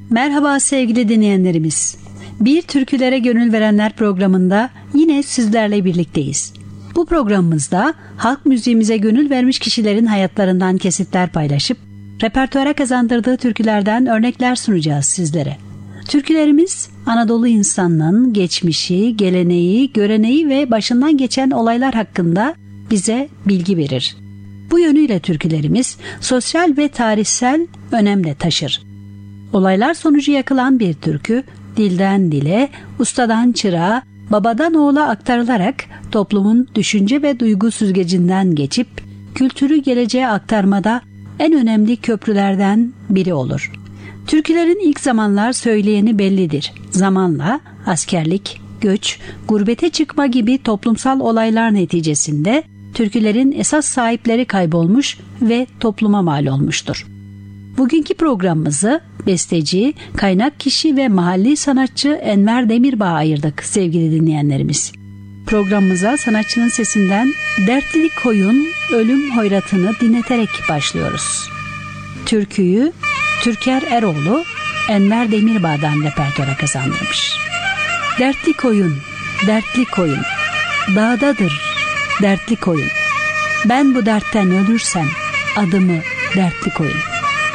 Merhaba sevgili dinleyenlerimiz. Bir Türkülere Gönül Verenler programında yine sizlerle birlikteyiz. Bu programımızda halk müziğimize gönül vermiş kişilerin hayatlarından kesitler paylaşıp repertuara kazandırdığı türkülerden örnekler sunacağız sizlere. Türkülerimiz Anadolu insanının geçmişi, geleneği, göreneği ve başından geçen olaylar hakkında bize bilgi verir. Bu yönüyle türkülerimiz sosyal ve tarihsel önem de taşır. Olaylar sonucu yakılan bir türkü, dilden dile, ustadan çırağa, babadan oğula aktarılarak toplumun düşünce ve duygu süzgecinden geçip kültürü geleceğe aktarmada en önemli köprülerden biri olur. Türkülerin ilk zamanlar söyleyeni bellidir. Zamanla askerlik, göç, gurbete çıkma gibi toplumsal olaylar neticesinde türkülerin esas sahipleri kaybolmuş ve topluma mal olmuştur. Bugünkü programımızı besteci, kaynak kişi ve mahalli sanatçı Enver Demirbağ'a ayırdık sevgili dinleyenlerimiz. Programımıza sanatçının sesinden Dertli Koyun Ölüm Hoyratını dinleterek başlıyoruz. Türküyü Türker Eroğlu Enver Demirbağ'dan repertuara kazandırmış. Dertli koyun, dertli koyun, dağdadır dertli koyun. Ben bu dertten ölürsem adımı dertli koyun.